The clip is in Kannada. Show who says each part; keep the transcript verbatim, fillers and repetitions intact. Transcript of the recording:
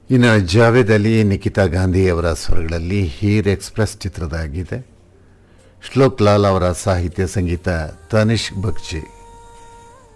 Speaker 1: ಇನ್ನು ಜಾವೇದ್ ಅಲಿ, ನಿಖಿತಾ ಗಾಂಧಿ ಅವರ ಸ್ವರಗಳಲ್ಲಿ ಹೀರ್ ಎಕ್ಸ್‌ಪ್ರೆಸ್ ಚಿತ್ರದ ಗೀತೆ. ಶ್ಲೋಕ್ ಲಾಲ್ ಅವರ ಸಾಹಿತ್ಯ ಸಂಗೀತ ತನಿಷ್ಕ್ ಬಗ್ಚಿ.